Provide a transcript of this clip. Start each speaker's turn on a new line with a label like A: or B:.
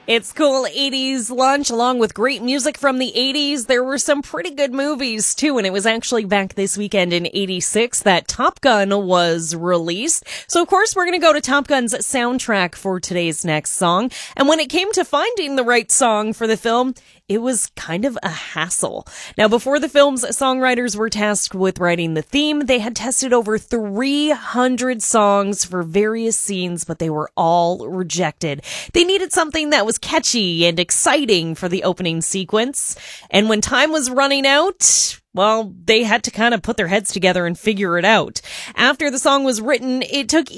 A: It's cool 80s lunch along with great music from the 80s. There were some pretty good movies too, and it was actually back this weekend in 86 that Top Gun was released. So of course we're going to go to Top Gun's soundtrack for today's next song. And when it came to finding the right song for the film, it was kind of a hassle. Now, before the film's songwriters were tasked with writing the theme, they had tested over 300 songs for various scenes, but they were all rejected. They needed something that was catchy and exciting for the opening sequence. And when time was running out, well, they had to kind of put their heads together and figure it out. After the song was written, it took